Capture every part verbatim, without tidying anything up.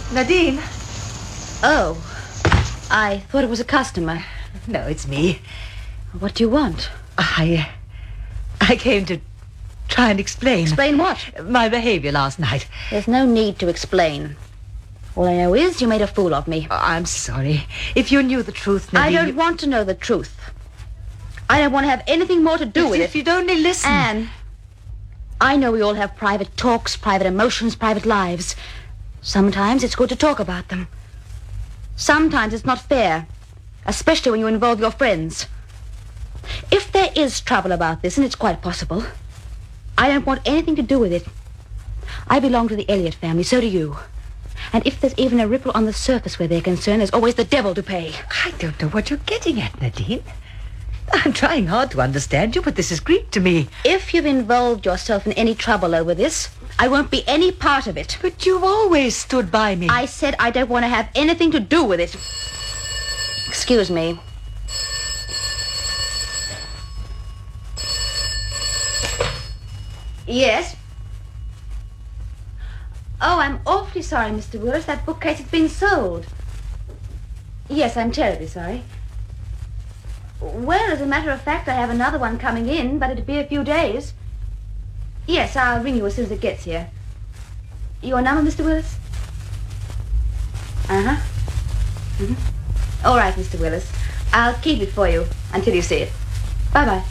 Nadine? Oh, I thought it was a customer. No, it's me. What do you want? I... I came to try and explain. Explain what? My behavior last night. There's no need to explain. All I know is you made a fool of me. Oh, I'm sorry. If you knew the truth, Nadine... I don't you... want to know the truth. I don't want to have anything more to do but with if it. If you'd only listen... Anne, I know we all have private talks, private emotions, private lives. Sometimes it's good to talk about them. Sometimes it's not fair, especially when you involve your friends. If there is trouble about this, and it's quite possible, I don't want anything to do with it. I belong to the Elliot family, so do you. And if there's even a ripple on the surface where they're concerned, there's always the devil to pay. I don't know what you're getting at, Nadine. I'm trying hard to understand you, but this is Greek to me. If you've involved yourself in any trouble over this, I won't be any part of it. But you've always stood by me. I said I don't want to have anything to do with it. Excuse me. Yes? Oh, I'm awfully sorry, Mister Willis. That bookcase has been sold. Yes, I'm terribly sorry. Well, as a matter of fact, I have another one coming in, but it'll be a few days. Yes, I'll ring you as soon as it gets here. Your number, Mister Willis? Uh-huh. Mm-hmm. All right, Mister Willis. I'll keep it for you until you see it. Bye-bye.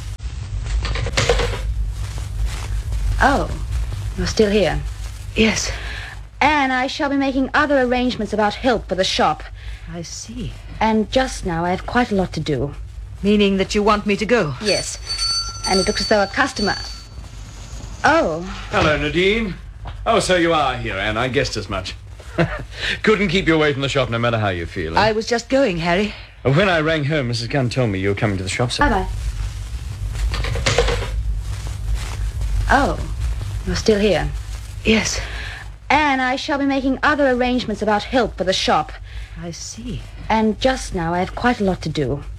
Oh, you're still here? Yes. And I shall be making other arrangements about help for the shop. I see. And just now I have quite a lot to do. Meaning that you want me to go? Yes. And it looks as though a customer... Oh. Hello, Nadine. Oh, so you are here, Anne. I guessed as much. Couldn't keep you away from the shop no matter how you feel. Eh? I was just going, Harry. When I rang home, Missus Gunn told me you were coming to the shop, so... Bye-bye. Oh, you're still here? Yes. And I shall be making other arrangements about help for the shop. I see. And just now I have quite a lot to do.